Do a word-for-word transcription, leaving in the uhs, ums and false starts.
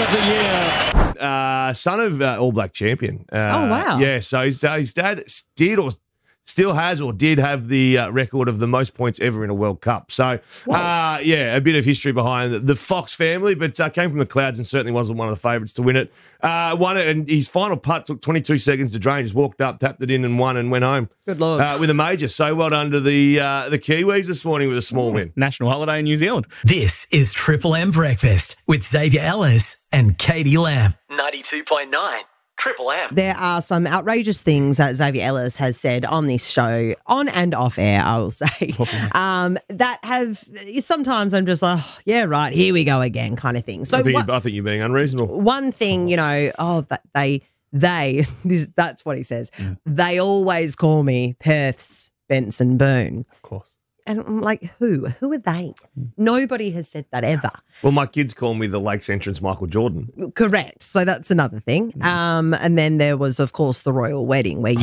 of the year. Uh, son of uh, All Black champion. Uh, Oh, wow. Yeah, so his, uh, his dad did or still has or did have the uh, record of the most points ever in a World Cup. So, uh, yeah, a bit of history behind the, the Fox family, but uh, came from the clouds and certainly wasn't one of the favourites to win it. Uh, won it, and his final putt took twenty-two seconds to drain. Just walked up, tapped it in, and won, and went home. Good Lord. Uh, with a major. So well done to the uh, the Kiwis this morning with a small win. National holiday in New Zealand. This is Triple M Breakfast with Xavier Ellis and Katie Lamb. ninety-two point nine Triple M. There are some outrageous things that Xavier Ellis has said on this show, on and off air, I will say, um, that have sometimes I'm just like, oh, yeah, right, here we go again kind of thing. So I, think one, you, I think you're being unreasonable. one thing, you know, oh, that they, they, this, that's what he says. Yeah. They always call me Perth's Benson Boone. Of course. And I'm like, who? Who are they? Nobody has said that ever. Well, my kids call me the Lakes entrance Michael Jordan. Correct. So that's another thing. Um, and then there was, of course, the royal wedding where you